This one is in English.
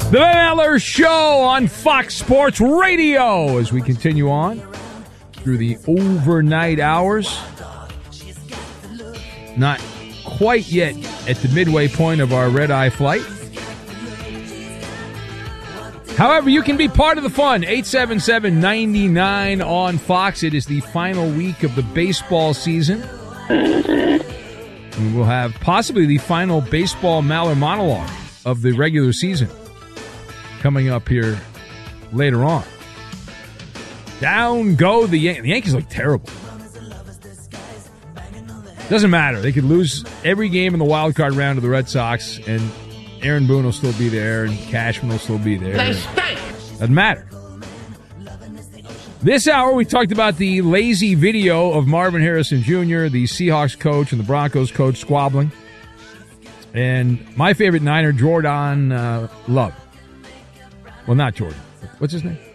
The Van Eller Show on Fox Sports Radio as we continue on through the overnight hours. Not quite yet at the midway point of our red-eye flight. However, you can be part of the fun. 877-99 on Fox. It is the final week of the baseball season. We will have possibly the final baseball Maller monologue of the regular season coming up here later on. Down go the Yankees. The Yankees look terrible. Doesn't matter. They could lose every game in the wild card round to the Red Sox, and Aaron Boone will still be there, and Cashman will still be there. Doesn't matter. This hour, we talked about the lazy video of Marvin Harrison Jr., the Seahawks coach and the Broncos coach squabbling, and my favorite Niner, Jordan Love. Well, not Jordan. What's his name?